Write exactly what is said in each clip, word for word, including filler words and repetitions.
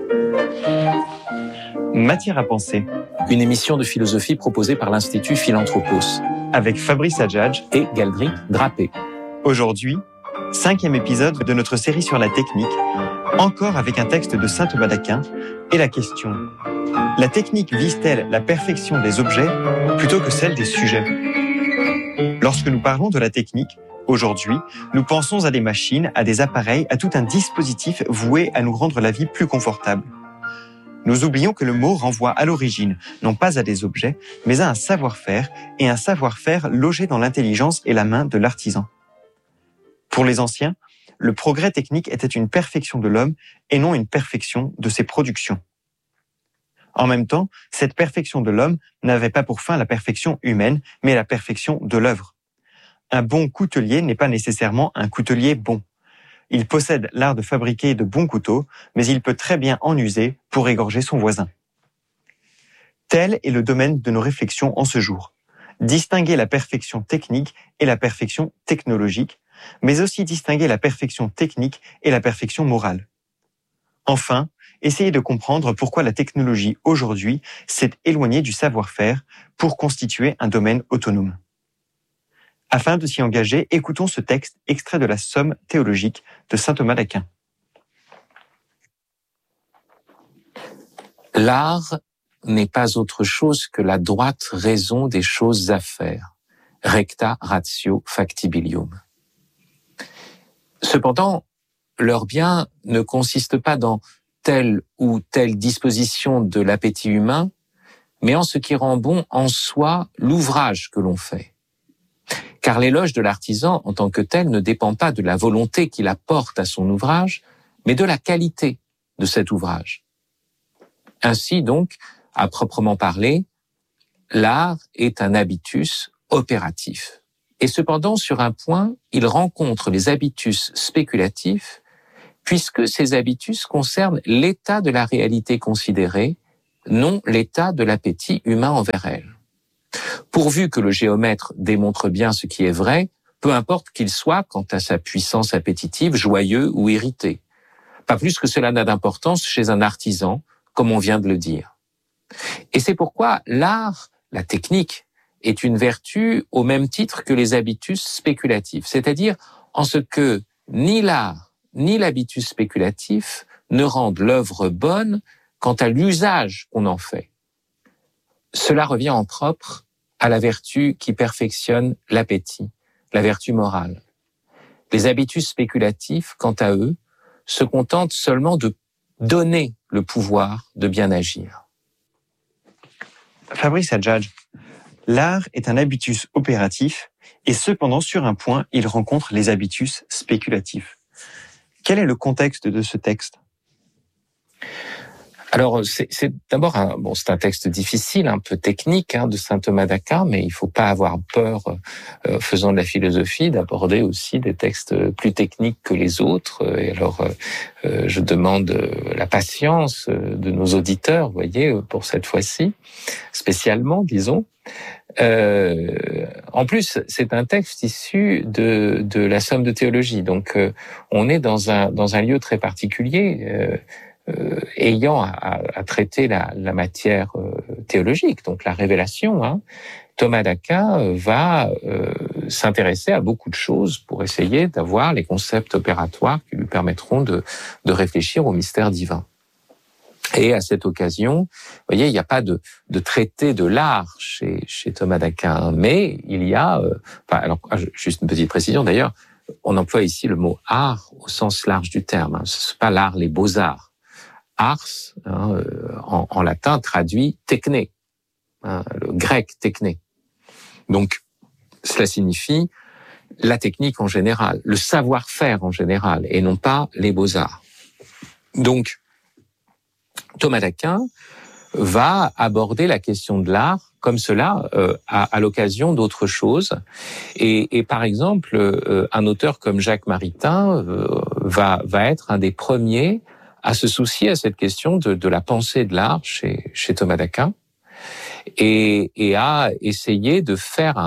Matière à penser. Une émission de philosophie proposée par l'Institut Philanthropos. Avec Fabrice Adjadj et Galdric Drapé. Aujourd'hui, cinquième épisode de notre série sur la technique, encore avec un texte de saint Thomas d'Aquin et la question: la technique vise-t-elle la perfection des objets plutôt que celle des sujets? Lorsque nous parlons de la technique, aujourd'hui, nous pensons à des machines, à des appareils, à tout un dispositif voué à nous rendre la vie plus confortable. Nous oublions que le mot renvoie à l'origine, non pas à des objets, mais à un savoir-faire, et un savoir-faire logé dans l'intelligence et la main de l'artisan. Pour les anciens, le progrès technique était une perfection de l'homme et non une perfection de ses productions. En même temps, cette perfection de l'homme n'avait pas pour fin la perfection humaine, mais la perfection de l'œuvre. Un bon coutelier n'est pas nécessairement un coutelier bon. Il possède l'art de fabriquer de bons couteaux, mais il peut très bien en user pour égorger son voisin. Tel est le domaine de nos réflexions en ce jour. Distinguer la perfection technique et la perfection technologique, mais aussi distinguer la perfection technique et la perfection morale. Enfin, essayer de comprendre pourquoi la technologie aujourd'hui s'est éloignée du savoir-faire pour constituer un domaine autonome. Afin de s'y engager, écoutons ce texte extrait de la Somme théologique de saint Thomas d'Aquin. L'art n'est pas autre chose que la droite raison des choses à faire, recta ratio factibilium. Cependant, leur bien ne consiste pas dans telle ou telle disposition de l'appétit humain, mais en ce qui rend bon en soi l'ouvrage que l'on fait. Car l'éloge de l'artisan en tant que tel ne dépend pas de la volonté qu'il apporte à son ouvrage, mais de la qualité de cet ouvrage. Ainsi donc, à proprement parler, l'art est un habitus opératif. Et cependant, sur un point, il rencontre les habitus spéculatifs, puisque ces habitus concernent l'état de la réalité considérée, non l'état de l'appétit humain envers elle. Pourvu que le géomètre démontre bien ce qui est vrai, peu importe qu'il soit, quant à sa puissance appétitive, joyeux ou irrité. Pas plus que cela n'a d'importance chez un artisan, comme on vient de le dire. Et c'est pourquoi l'art, la technique, est une vertu au même titre que les habitus spéculatifs, c'est-à-dire en ce que ni l'art ni l'habitus spéculatif ne rendent l'œuvre bonne quant à l'usage qu'on en fait. Cela revient en propre à la vertu qui perfectionne l'appétit, la vertu morale. Les habitus spéculatifs, quant à eux, se contentent seulement de donner le pouvoir de bien agir. Fabrice Adjadj, l'art est un habitus opératif et cependant sur un point, il rencontre les habitus spéculatifs. Quel est le contexte de ce texte ? Alors, c'est, c'est d'abord un, bon, c'est un texte difficile, un peu technique, hein, de saint Thomas d'Aquin, mais il faut pas avoir peur, euh, faisant de la philosophie, d'aborder aussi des textes plus techniques que les autres. Et alors, euh, je demande la patience de nos auditeurs, vous voyez, pour cette fois-ci, spécialement, disons. Euh, en plus, c'est un texte issu de, de la Somme de théologie, donc euh, on est dans un, dans un lieu très particulier, euh, Euh, ayant à, à traiter la, la matière euh, théologique, donc la révélation, hein, Thomas d'Aquin va euh, s'intéresser à beaucoup de choses pour essayer d'avoir les concepts opératoires qui lui permettront de, de réfléchir au mystère divin. Et à cette occasion, vous voyez, il n'y a pas de, de traité de l'art chez, chez Thomas d'Aquin, mais il y a, euh, enfin, alors, juste une petite précision d'ailleurs, on emploie ici le mot art au sens large du terme, hein, ce n'est pas l'art, les beaux-arts. Ars, hein, en, en latin, traduit techné, hein, le grec techné. Donc, cela signifie la technique en général, le savoir-faire en général, et non pas les beaux-arts. Donc, Thomas d'Aquin va aborder la question de l'art comme cela, euh, à, à l'occasion d'autres choses. Et, et par exemple, euh, un auteur comme Jacques Maritain euh, va, va être un des premiers à se soucier à cette question de, de la pensée de l'art chez, chez Thomas d'Aquin et, et à essayer de faire un,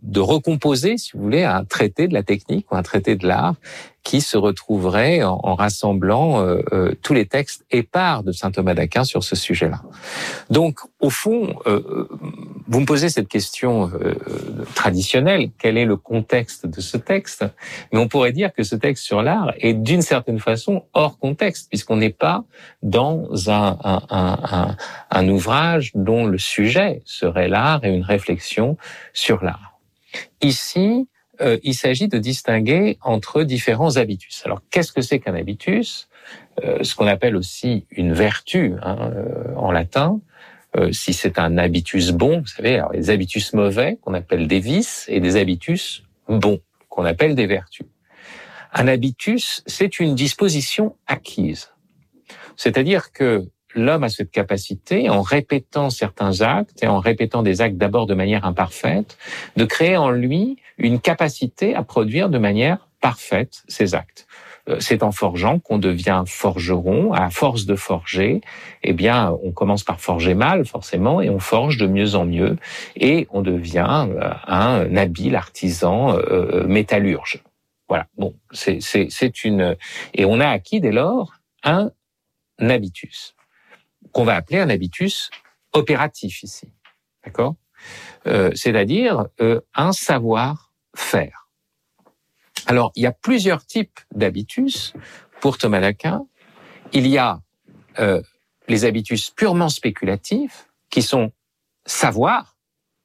de recomposer, si vous voulez, un traité de la technique ou un traité de l'art qui se retrouverait en, en rassemblant euh, euh, tous les textes épars de saint Thomas d'Aquin sur ce sujet-là. Donc, au fond, euh, vous me posez cette question euh, traditionnelle, quel est le contexte de ce texte? Mais on pourrait dire que ce texte sur l'art est d'une certaine façon hors contexte, puisqu'on n'est pas dans un, un, un, un, un ouvrage dont le sujet serait l'art et une réflexion sur l'art. Ici, euh, il s'agit de distinguer entre différents habitus. Alors, qu'est-ce que c'est qu'un habitus? euh, Ce qu'on appelle aussi une vertu, hein, euh, en latin. Euh, si c'est un habitus bon, vous savez, alors les habitus mauvais, qu'on appelle des vices, et des habitus bons, qu'on appelle des vertus. Un habitus, c'est une disposition acquise. C'est-à-dire que l'homme a cette capacité, en répétant certains actes, et en répétant des actes d'abord de manière imparfaite, de créer en lui une capacité à produire de manière parfaite ces actes. C'est en forgeant qu'on devient forgeron. À force de forger, eh bien, on commence par forger mal, forcément, et on forge de mieux en mieux, et on devient un habile artisan euh, métallurge. Voilà. Bon, c'est, c'est, c'est une, et on a acquis dès lors un habitus qu'on va appeler un habitus opératif ici, d'accord ? euh, C'est-à-dire euh, un savoir-faire. Alors, il y a plusieurs types d'habitus pour Thomas d'Aquin. Il y a euh, les habitus purement spéculatifs, qui sont savoir.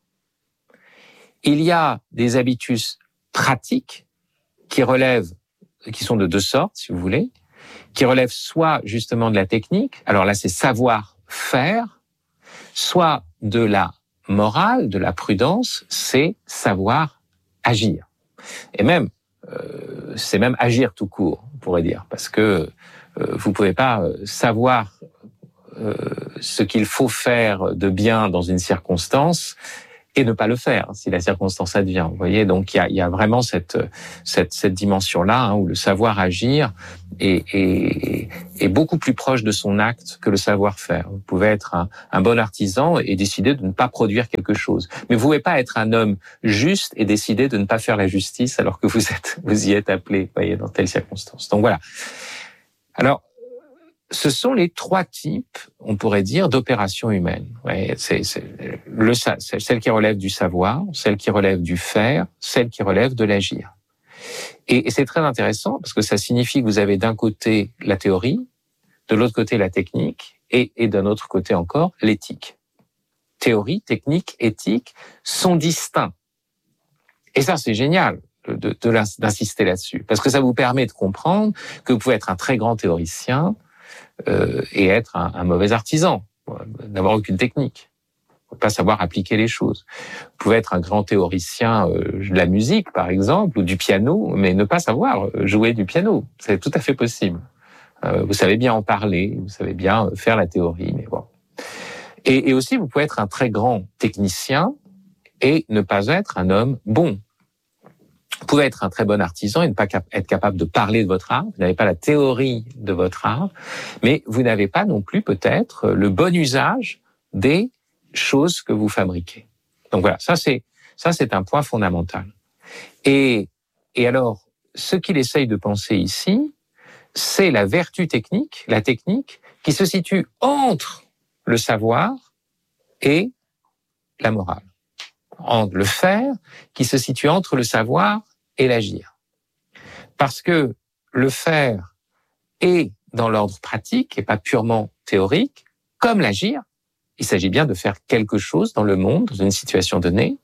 Il y a des habitus pratiques qui relèvent, qui sont de deux sortes, si vous voulez, qui relèvent soit justement de la technique, alors là c'est savoir-faire, soit de la morale, de la prudence, c'est savoir-agir. Et même, euh, c'est même agir tout court, on pourrait dire, parce que euh, vous ne pouvez pas savoir euh, ce qu'il faut faire de bien dans une circonstance et ne pas le faire si la circonstance advient. Vous voyez, donc il y a, il y a vraiment cette cette, cette dimension-là, hein, où le savoir agir est, est, est beaucoup plus proche de son acte que le savoir-faire. Vous pouvez être un, un bon artisan et décider de ne pas produire quelque chose, mais vous pouvez pas être un homme juste et décider de ne pas faire la justice alors que vous êtes vous y êtes appelé, vous voyez, dans telle circonstance. Donc voilà. Alors, ce sont les trois types, on pourrait dire, d'opérations humaines. Ouais, c'est, c'est, le, c'est celle qui relève du savoir, celle qui relève du faire, celle qui relève de l'agir. Et, et c'est très intéressant parce que ça signifie que vous avez d'un côté la théorie, de l'autre côté la technique et, et d'un autre côté encore l'éthique. Théorie, technique, éthique sont distincts. Et ça, c'est génial de, de, de, d'insister là-dessus parce que ça vous permet de comprendre que vous pouvez être un très grand théoricien Euh, et être un, un mauvais artisan, n'avoir aucune technique, ne pas savoir appliquer les choses. Vous pouvez être un grand théoricien euh, de la musique, par exemple, ou du piano, mais ne pas savoir jouer du piano. C'est tout à fait possible. Euh, vous savez bien en parler, vous savez bien faire la théorie, mais bon. Et, et aussi, vous pouvez être un très grand technicien et ne pas être un homme bon. Vous pouvez être un très bon artisan et ne pas cap- être capable de parler de votre art. Vous n'avez pas la théorie de votre art, mais vous n'avez pas non plus peut-être le bon usage des choses que vous fabriquez. Donc voilà, ça c'est ça c'est un point fondamental. Et et alors, ce qu'il essaye de penser ici, c'est la vertu technique, la technique qui se situe entre le savoir et la morale, entre le faire qui se situe entre le savoir et l'agir. Parce que le faire est dans l'ordre pratique et pas purement théorique, comme l'agir. Il s'agit bien de faire quelque chose dans le monde, dans une situation donnée.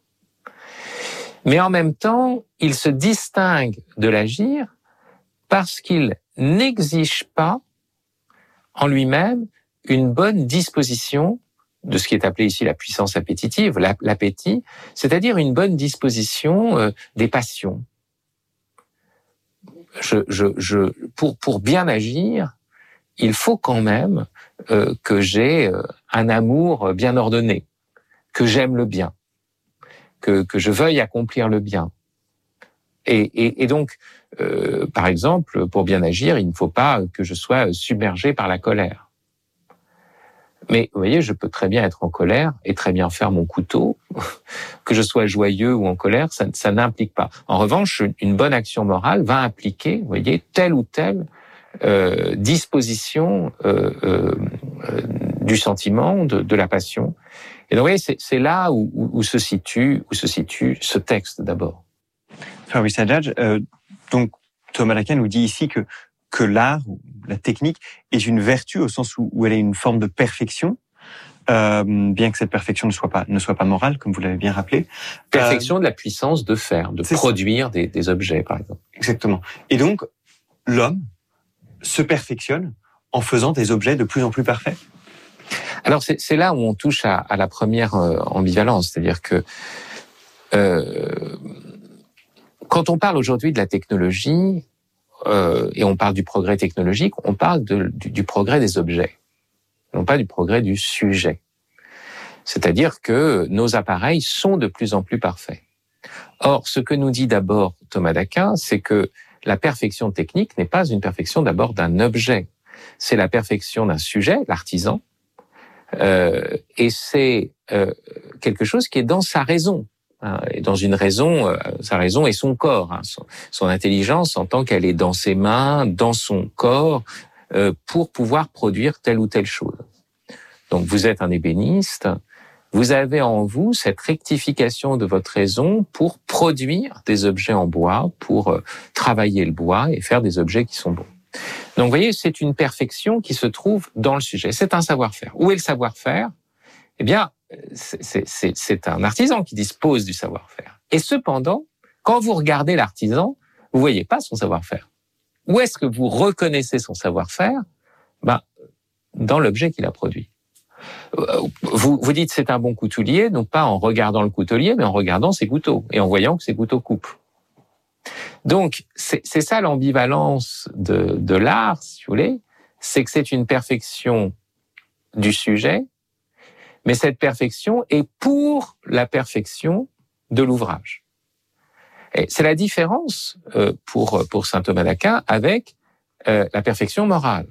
Mais en même temps, il se distingue de l'agir parce qu'il n'exige pas en lui-même une bonne disposition de ce qui est appelé ici la puissance appétitive, l'appétit, c'est-à-dire une bonne disposition euh, des passions. Je, je, je, pour, pour bien agir, il faut quand même euh, que j'ai euh, un amour bien ordonné, que j'aime le bien, que, que je veuille accomplir le bien. Et, et, et donc, euh, par exemple, pour bien agir, il ne faut pas que je sois submergé par la colère. Mais vous voyez, je peux très bien être en colère et très bien faire mon couteau, que je sois joyeux ou en colère, ça, ça n'implique pas. En revanche, une bonne action morale va impliquer, vous voyez, telle ou telle euh, disposition euh, euh, euh, du sentiment, de, de la passion. Et donc, vous voyez, c'est, c'est là où, où, où se situe, où se situe ce texte d'abord. Fabrice Hadjadj, euh, donc Thomas d'Aquin nous dit ici que que l'art, ou la technique, est une vertu au sens où, où elle est une forme de perfection, euh, bien que cette perfection ne soit pas ne soit pas morale, comme vous l'avez bien rappelé. Perfection euh, de la puissance de faire, de produire des, des objets, par exemple. Exactement. Et donc, l'homme se perfectionne en faisant des objets de plus en plus parfaits. Alors, c'est, c'est là où on touche à, à la première euh, ambivalence, c'est-à-dire que euh, quand on parle aujourd'hui de la technologie, Euh, et on parle du progrès technologique, on parle de, du, du progrès des objets, non pas du progrès du sujet. C'est-à-dire que nos appareils sont de plus en plus parfaits. Or, ce que nous dit d'abord Thomas d'Aquin, c'est que la perfection technique n'est pas une perfection d'abord d'un objet, c'est la perfection d'un sujet, l'artisan, euh, et c'est euh, quelque chose qui est dans sa raison. Et dans une raison, euh, sa raison est son corps, hein, son, son intelligence en tant qu'elle est dans ses mains, dans son corps, euh, pour pouvoir produire telle ou telle chose. Donc vous êtes un ébéniste, vous avez en vous cette rectification de votre raison pour produire des objets en bois, pour euh, travailler le bois et faire des objets qui sont bons. Donc vous voyez, c'est une perfection qui se trouve dans le sujet, c'est un savoir-faire. Où est le savoir-faire ? Eh bien, c'est, c'est, c'est un artisan qui dispose du savoir-faire. Et cependant, quand vous regardez l'artisan, vous voyez pas son savoir-faire. Où est-ce que vous reconnaissez son savoir-faire ? Ben, dans l'objet qu'il a produit. Vous, vous dites c'est un bon coutelier, non pas en regardant le coutelier, mais en regardant ses couteaux et en voyant que ses couteaux coupent. Donc, c'est, c'est ça l'ambivalence de, de l'art, si vous voulez, c'est que c'est une perfection du sujet, mais cette perfection est pour la perfection de l'ouvrage. Et c'est la différence euh, pour, pour saint Thomas d'Aquin avec euh, la perfection morale.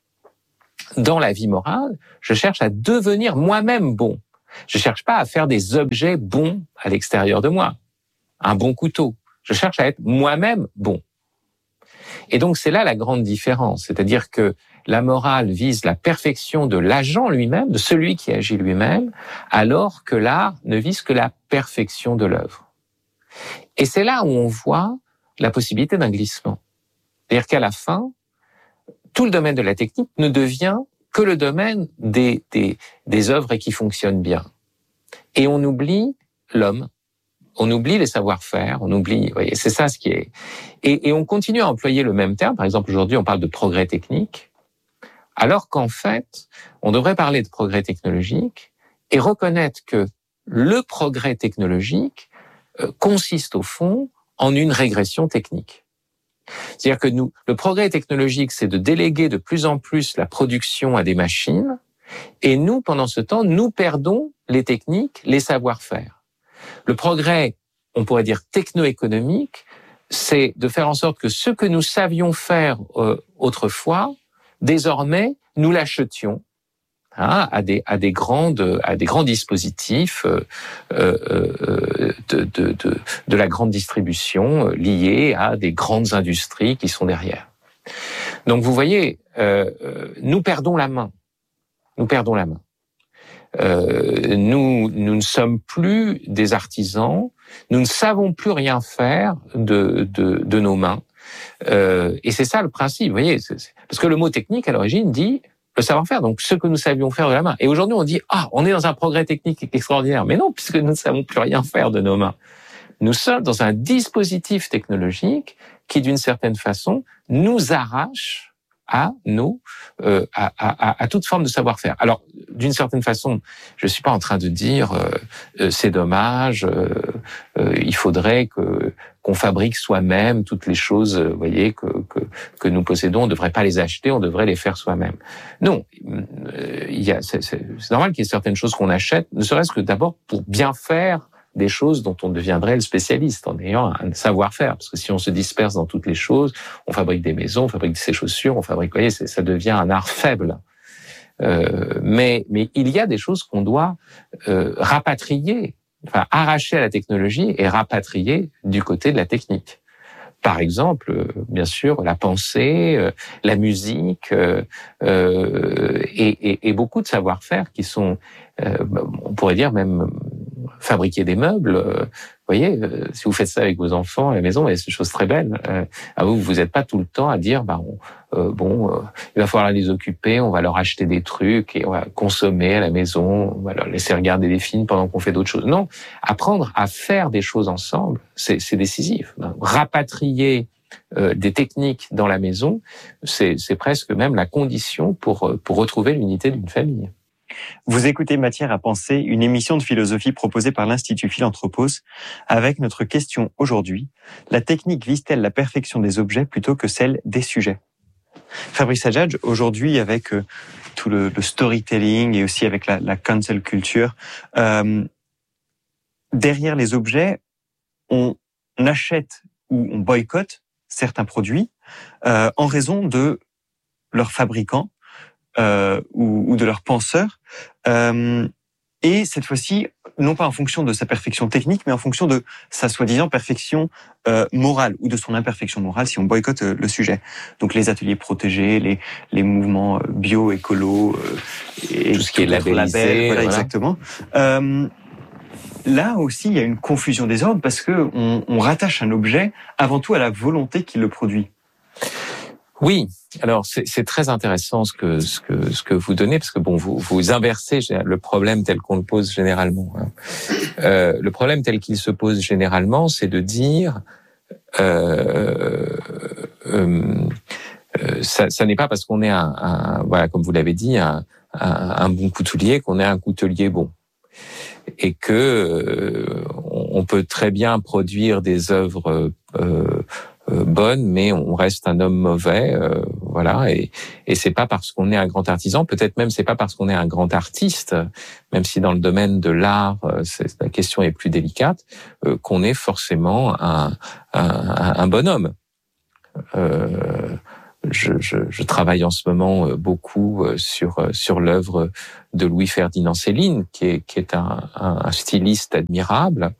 Dans la vie morale, je cherche à devenir moi-même bon. Je cherche pas à faire des objets bons à l'extérieur de moi. Un bon couteau. Je cherche à être moi-même bon. Et donc c'est là la grande différence. C'est-à-dire que la morale vise la perfection de l'agent lui-même, de celui qui agit lui-même, alors que l'art ne vise que la perfection de l'œuvre. Et c'est là où on voit la possibilité d'un glissement. C'est-à-dire qu'à la fin, tout le domaine de la technique ne devient que le domaine des, des, des œuvres qui fonctionnent bien. Et on oublie l'homme, on oublie les savoir-faire, on oublie, vous voyez, c'est ça ce qui est. Et, et on continue à employer le même terme. Par exemple, aujourd'hui, on parle de progrès technique. Alors qu'en fait, on devrait parler de progrès technologique et reconnaître que le progrès technologique euh, consiste au fond en une régression technique. C'est-à-dire que nous, le progrès technologique, c'est de déléguer de plus en plus la production à des machines, et nous, pendant ce temps, nous perdons les techniques, les savoir-faire. Le progrès, on pourrait dire techno-économique, c'est de faire en sorte que ce que nous savions faire euh, autrefois, désormais, nous l'achetions hein, à des à des grandes à des grands dispositifs euh, euh, de, de de de la grande distribution euh, liés à des grandes industries qui sont derrière. Donc vous voyez, euh, nous perdons la main, nous perdons la main. Euh, nous nous ne sommes plus des artisans, nous ne savons plus rien faire de de de nos mains. Euh, et c'est ça le principe, vous voyez, c'est, c'est, parce que le mot technique à l'origine dit le savoir-faire, donc ce que nous savions faire de la main. Et aujourd'hui on dit ah, on est dans un progrès technique extraordinaire, mais non, puisque nous ne savons plus rien faire de nos mains. Nous sommes dans un dispositif technologique qui, d'une certaine façon, nous arrache à nos, euh, à, à, à toute forme de savoir-faire. Alors, d'une certaine façon, je suis pas en train de dire euh, euh, c'est dommage, euh, euh, il faudrait que qu'on fabrique soi-même toutes les choses, vous voyez, que que que nous possédons, on ne devrait pas les acheter, on devrait les faire soi-même. Non, euh, il y a, c'est, c'est, c'est normal qu'il y ait certaines choses qu'on achète, ne serait-ce que d'abord pour bien faire des choses dont on deviendrait le spécialiste en ayant un savoir-faire. Parce que si on se disperse dans toutes les choses, on fabrique des maisons, on fabrique ses chaussures, on fabrique, vous voyez, ça devient un art faible. Euh, mais, mais il y a des choses qu'on doit euh, rapatrier, enfin arracher à la technologie et rapatrier du côté de la technique. Par exemple, euh, bien sûr, la pensée, euh, la musique euh, euh, et, et, et beaucoup de savoir-faire qui sont, euh, on pourrait dire même fabriquer des meubles. Euh, vous voyez, euh, si vous faites ça avec vos enfants à la maison, c'est une chose très belle. Euh, à vous, vous n'êtes pas tout le temps à dire, bah, on, euh, bon, euh, il va falloir les occuper, on va leur acheter des trucs et on va consommer à la maison, on va leur laisser regarder des films pendant qu'on fait d'autres choses. Non, apprendre à faire des choses ensemble, c'est, c'est décisif. Rapatrier euh, des techniques dans la maison, c'est, c'est presque même la condition pour, pour retrouver l'unité d'une famille. Vous écoutez Matière à penser, une émission de philosophie proposée par l'Institut Philanthropos, avec notre question aujourd'hui: la technique vise-t-elle la perfection des objets plutôt que celle des sujets? Fabrice Adjadj, aujourd'hui avec euh, tout le, le storytelling et aussi avec la, la cancel culture, euh, derrière les objets, on achète ou on boycotte certains produits euh, en raison de leurs fabricants euh, ou, ou de leurs penseurs, euh, et cette fois-ci, non pas en fonction de sa perfection technique, mais en fonction de sa soi-disant perfection euh, morale ou de son imperfection morale si on boycotte euh, le sujet. Donc les ateliers protégés, les, les mouvements bio, écolo, euh, et tout ce qui est labellisé, label, voilà, voilà. Exactement. Euh, là aussi, il y a une confusion des ordres parce que on, on rattache un objet avant tout à la volonté qui le produit. Oui, alors c'est, c'est très intéressant ce que ce que ce que vous donnez, parce que bon, vous vous inversez le problème tel qu'on le pose généralement. Hein. Euh, le problème tel qu'il se pose généralement, c'est de dire euh, euh, euh, ça, ça n'est pas parce qu'on est un, un voilà, comme vous l'avez dit, un, un, un bon coutelier qu'on est un coutelier bon, et que euh, on peut très bien produire des œuvres euh, Euh, bonne, mais on reste un homme mauvais, euh, voilà. Et, et c'est pas parce qu'on est un grand artisan, peut-être même c'est pas parce qu'on est un grand artiste, même si dans le domaine de l'art, euh, c'est, la question est plus délicate, euh, qu'on est forcément un, un, un bonhomme. Euh, je, je, je travaille en ce moment beaucoup sur sur l'œuvre de Louis-Ferdinand Céline, qui est qui est un, un styliste admirable.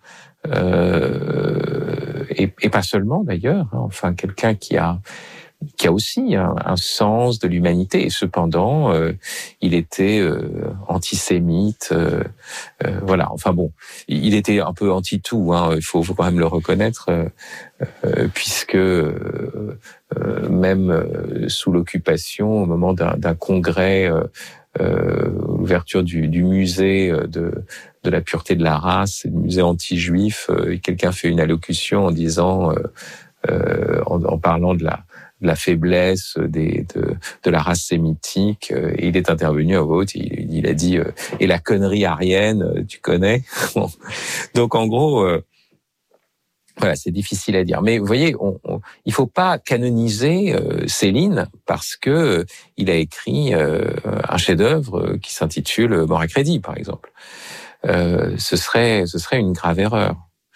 Euh, et, et pas seulement d'ailleurs, hein, enfin quelqu'un qui a qui a aussi un, un sens de l'humanité, et cependant euh, il était euh, antisémite, euh, euh, voilà. Enfin bon, il était un peu anti-tout, hein, il faut, faut quand même le reconnaître, euh, euh, puisque euh, euh, même euh, sous l'occupation, au moment d'un, d'un congrès, euh, euh, l'ouverture du, du musée de de la pureté de la race, le musée anti-juif, euh, et quelqu'un fait une allocution en disant, euh, euh, en, en parlant de la de la faiblesse des, de, de la race sémitique, euh, et il est intervenu à voix haute, il, il a dit euh, et la connerie aryenne, tu connais. Bon. Donc en gros, euh, voilà, c'est difficile à dire. Mais vous voyez, on, on, il faut pas canoniser euh, Céline parce que euh, il a écrit euh, un chef-d'œuvre qui s'intitule Mort à crédit, par exemple. Euh, ce serait, ce serait une grave erreur.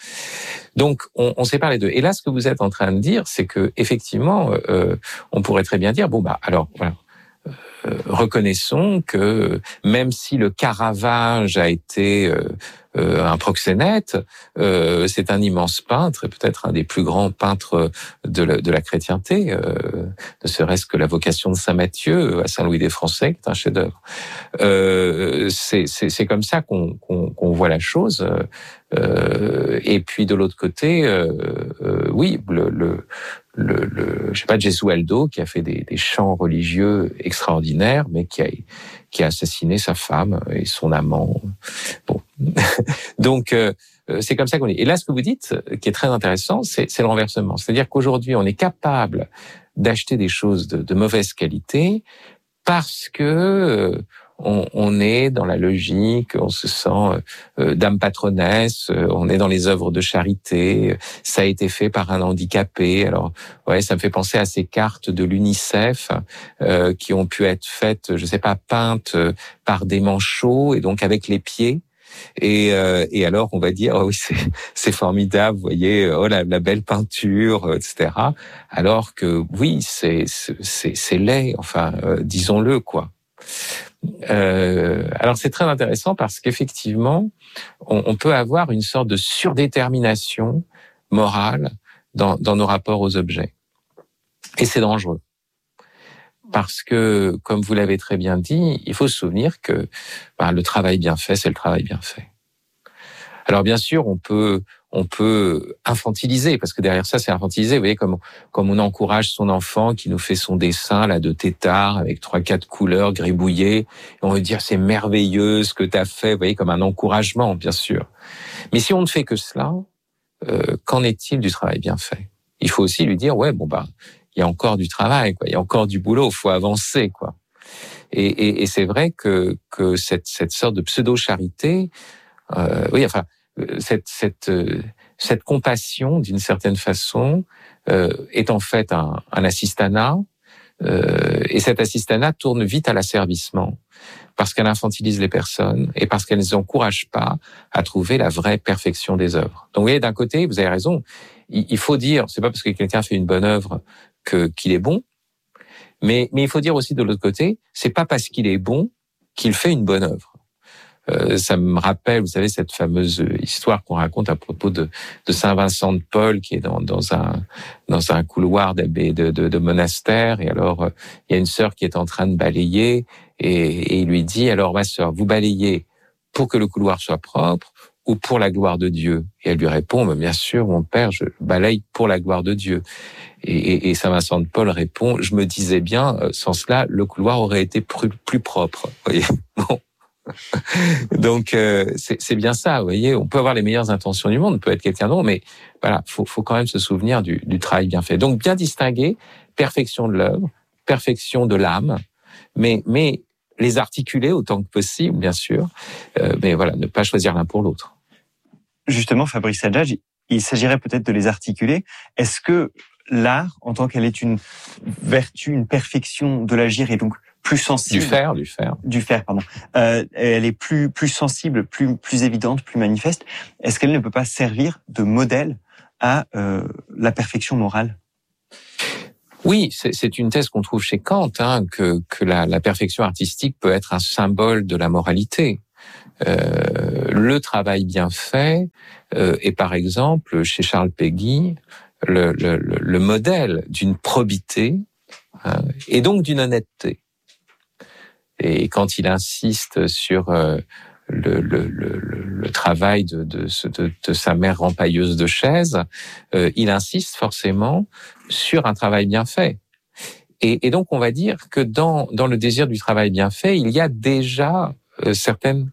Donc, on, on sépare les deux. Et là, ce que vous êtes en train de dire, c'est que effectivement, euh, on pourrait très bien dire, bon bah, alors voilà, euh, reconnaissons que même si le Caravage a été euh, euh, un proxénète, euh, c'est un immense peintre et peut-être un des plus grands peintres de la, de la chrétienté, euh, ne serait-ce que la vocation de Saint Matthieu à Saint-Louis des Français, qui est un chef-d'œuvre. Euh, c'est, c'est, c'est comme ça qu'on, qu'on, qu'on voit la chose. Euh, et puis de l'autre côté, euh, euh, oui, le, le, le, le, je sais pas, Gesualdo, qui a fait des, des chants religieux extraordinaires, mais qui a, qui a assassiné sa femme et son amant. Bon, donc euh, c'est comme ça qu'on dit. Et là, ce que vous dites, qui est très intéressant, c'est, c'est le renversement. C'est-à-dire qu'aujourd'hui, on est capable d'acheter des choses de, de mauvaise qualité parce que euh, On, on est dans la logique, on se sent euh, dame patronesse, euh, on est dans les œuvres de charité, ça a été fait par un handicapé. Alors, ouais, ça me fait penser à ces cartes de l'UNICEF euh, qui ont pu être faites, je sais pas, peintes euh, par des manchots et donc avec les pieds. Et, euh, et alors, on va dire, oh oui, c'est, c'est formidable, vous voyez, oh la, la belle peinture, et cetera. Alors que oui, c'est, c'est, c'est laid, enfin, euh, disons-le, quoi. Euh, alors c'est très intéressant parce qu'effectivement, on, on peut avoir une sorte de surdétermination morale dans, dans nos rapports aux objets. Et c'est dangereux. Parce que, comme vous l'avez très bien dit, il faut se souvenir que ben, le travail bien fait, c'est le travail bien fait. Alors bien sûr, on peut on peut infantiliser, parce que derrière ça, c'est infantiliser. Vous voyez, comme comme on encourage son enfant qui nous fait son dessin là de tétard avec trois quatre couleurs gribouillées, et on veut dire c'est merveilleux ce que tu as fait. Vous voyez, comme un encouragement, bien sûr. Mais si on ne fait que cela, euh, qu'en est-il du travail bien fait? Il faut aussi lui dire ouais bon bah il y a encore du travail, quoi. Il y a encore du boulot, il faut avancer, quoi. Et, et, et c'est vrai que que cette cette sorte de pseudo-charité, euh, oui, enfin cette cette cette compassion d'une certaine façon euh, est en fait un, un assistanat, euh, et cet assistanat tourne vite à l'asservissement parce qu'elle infantilise les personnes et parce qu'elle ne les encourage pas à trouver la vraie perfection des œuvres. Donc vous voyez, d'un côté, vous avez raison, il, il faut dire, c'est pas parce que quelqu'un fait une bonne œuvre que qu'il est bon, mais mais il faut dire aussi de l'autre côté, c'est pas parce qu'il est bon qu'il fait une bonne œuvre. Euh, ça me rappelle, vous savez, cette fameuse histoire qu'on raconte à propos de, de Saint Vincent de Paul, qui est dans, dans un dans un couloir d'abbé de, de, de monastère, et alors euh, il y a une sœur qui est en train de balayer, et, et il lui dit alors ma sœur, vous balayez pour que le couloir soit propre ou pour la gloire de Dieu? Et elle lui répond mais bien sûr mon père, je balaye pour la gloire de Dieu. Et, et, et Saint Vincent de Paul répond je me disais bien, sans cela le couloir aurait été plus, plus propre. Vous voyez, bon. Donc euh, c'est, c'est bien ça, vous voyez. On peut avoir les meilleures intentions du monde, on peut être quelqu'un d'autre, mais voilà, faut, faut quand même se souvenir du, du travail bien fait. Donc bien distinguer perfection de l'œuvre, perfection de l'âme, mais mais les articuler autant que possible, bien sûr. Euh, mais voilà, ne pas choisir l'un pour l'autre. Justement, Fabrice Adjadj, il s'agirait peut-être de les articuler. Est-ce que l'art, en tant qu'elle est une vertu, une perfection de l'agir, et donc plus sensible. Du faire, du faire. Du faire, pardon. Euh, elle est plus, plus sensible, plus, plus évidente, plus manifeste. Est-ce qu'elle ne peut pas servir de modèle à euh, la perfection morale? Oui, c'est, c'est une thèse qu'on trouve chez Kant, hein, que, que la, la perfection artistique peut être un symbole de la moralité. Euh, le travail bien fait euh, est par exemple, chez Charles Péguy, le, le, le, le modèle d'une probité hein, et donc d'une honnêteté. Et quand il insiste sur euh, le, le, le, le travail de, de, de, de sa mère rempailleuse de chaises, euh, il insiste forcément sur un travail bien fait. Et, et donc, on va dire que dans, dans le désir du travail bien fait, il y a déjà euh, certaines,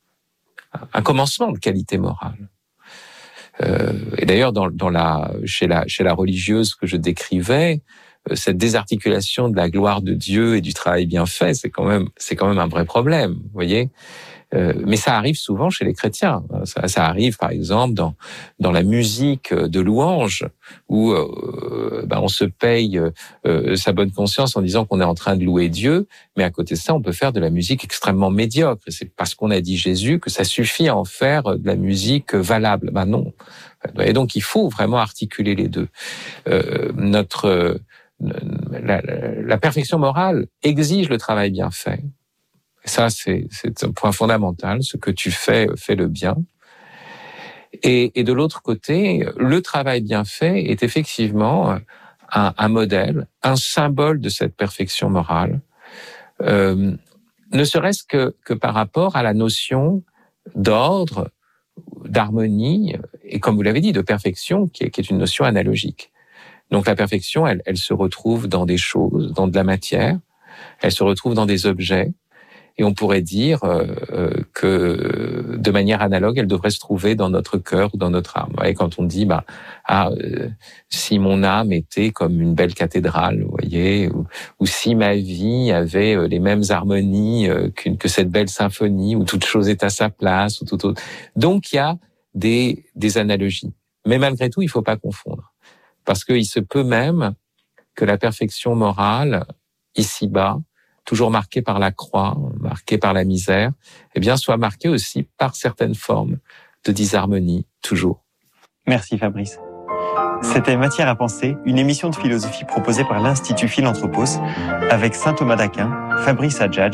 un commencement de qualité morale. Euh, et d'ailleurs, dans, dans la, chez la, chez la religieuse que je décrivais, cette désarticulation de la gloire de Dieu et du travail bien fait, c'est quand même, c'est quand même un vrai problème, vous voyez. Euh, mais ça arrive souvent chez les chrétiens. Ça, ça arrive, par exemple, dans dans la musique de louange, où euh, ben, on se paye euh, sa bonne conscience en disant qu'on est en train de louer Dieu, mais à côté de ça, on peut faire de la musique extrêmement médiocre. Et c'est parce qu'on a dit Jésus que ça suffit à en faire de la musique valable. Ben non. Et donc, il faut vraiment articuler les deux. Euh, notre La, la, la perfection morale exige le travail bien fait. Et ça, c'est, c'est un point fondamental. Ce que tu fais, fais-le bien. Et, et de l'autre côté, le travail bien fait est effectivement un, un modèle, un symbole de cette perfection morale, euh, ne serait-ce que, que par rapport à la notion d'ordre, d'harmonie, et comme vous l'avez dit, de perfection, qui est, qui est une notion analogique. Donc la perfection, elle, elle se retrouve dans des choses, dans de la matière, elle se retrouve dans des objets, et on pourrait dire euh, que de manière analogue, elle devrait se trouver dans notre cœur ou dans notre âme. Et quand on dit, bah, ah, euh, si mon âme était comme une belle cathédrale, vous voyez, ou, ou si ma vie avait les mêmes harmonies euh, qu'une, que cette belle symphonie, où toute chose est à sa place, ou tout autre. Donc il y a des, des analogies. Mais malgré tout, il ne faut pas confondre. Parce qu'il se peut même que la perfection morale, ici-bas, toujours marquée par la croix, marquée par la misère, eh bien, soit marquée aussi par certaines formes de disharmonie, toujours. Merci Fabrice. C'était Matière à penser, une émission de philosophie proposée par l'Institut Philanthropos avec saint Thomas d'Aquin, Fabrice Adjadj,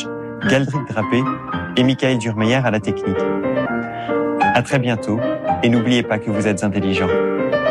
Galdric Drapé et Michael Durmeyer à la technique. À très bientôt et n'oubliez pas que vous êtes intelligents.